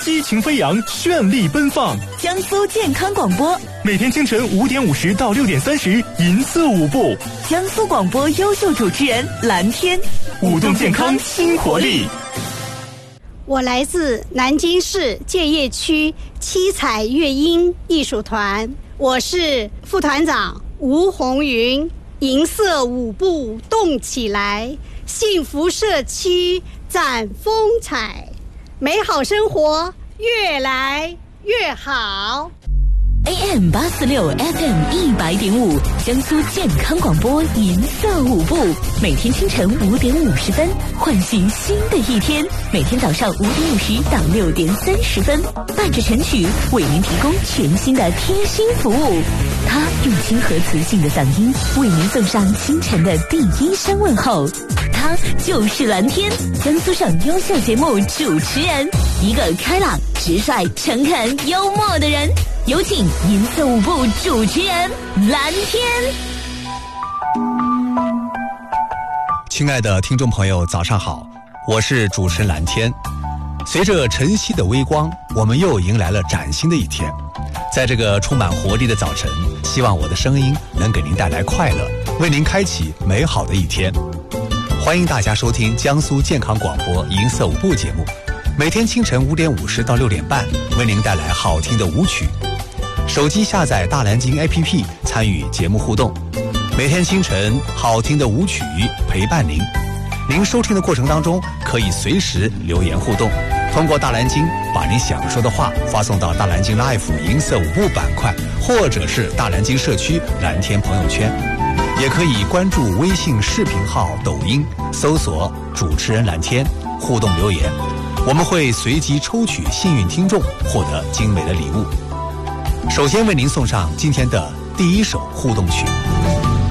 激情飞扬，绚丽奔放。 江苏健康广播， 每天清晨5点50到6点30，银色舞步。 江苏广播优秀主持人蓝天， 舞动健康新活力。 我来自南京市建邺区七彩乐音艺术团，我是副团长吴红云。银色舞步动起来，幸福社区展风采，美好生活越来越好。 AM 846 FM 100.5，江苏健康广播银色舞步，每天清晨5点50分，唤醒新的一天。每天早上5点50到6点30分，伴着晨曲为您提供全新的贴心服务。他用亲和磁性的嗓音为您送上清晨的第一声问候。他就是蓝天，江苏省优秀节目主持人，一个开朗、直率、诚恳、幽默的人。有请银色舞步主持人蓝天。 亲爱的听众朋友，早上好，我是主持人蓝天。随着晨曦的微光，我们又迎来了崭新的一天。在这个充满活力的早晨，希望我的声音能给您带来快乐，为您开启美好的一天。欢迎大家收听江苏健康广播银色舞步节目，每天清晨5点50到6点半，为您带来好听的舞曲。手机下载大蓝鲸 APP， 参与节目互动。每天清晨，好听的舞曲陪伴您。您收听的过程当中，可以随时留言互动，通过大蓝鲸把您想说的话发送到大蓝鲸 Life 银色舞步板块，或者是大蓝鲸社区蓝天朋友圈。也可以关注微信视频号、抖音，搜索主持人蓝天，互动留言，我们会随机抽取幸运听众，获得精美的礼物。首先为您送上今天的第一首互动曲。